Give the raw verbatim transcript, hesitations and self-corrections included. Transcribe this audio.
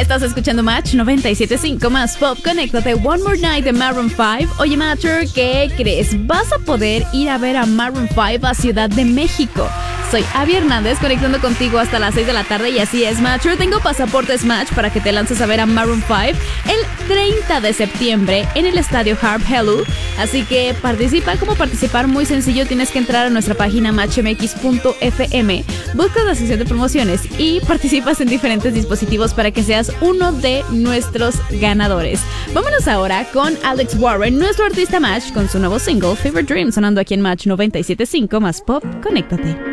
Estás escuchando Match noventa y siete punto cinco más Pop. Conéctate. One More Night de Maroon cinco. Oye, Matcher, ¿qué crees? Vas a poder ir a ver a Maroon cinco a Ciudad de México. Soy Abby Hernández, conectando contigo hasta las seis de la tarde. Y así es, Matcher. Tengo pasaportes Match para que te lances a ver a Maroon cinco el treinta de septiembre en el estadio Harp Hello. Así que participa. ¿Cómo participar? Muy sencillo. Tienes que entrar a nuestra página match m x punto f m. Buscas la sección de promociones y participas en diferentes dispositivos para que seas uno de nuestros ganadores. Vámonos ahora con Alex Warren, nuestro artista Match, con su nuevo single Fever Dream, sonando aquí en Match noventa y siete punto cinco más Pop. Conéctate.